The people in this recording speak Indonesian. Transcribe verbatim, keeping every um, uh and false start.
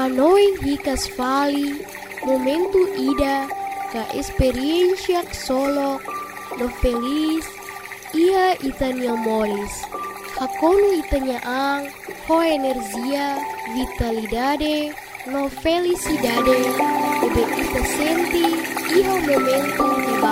Hanoi hikas vali, momentu ida, ka experiencia solo, no feliz, ia itanya molis. Hakonu itanya ang, ho energia, vitalidade, no felicidade, ebe ita senti, iho momentu di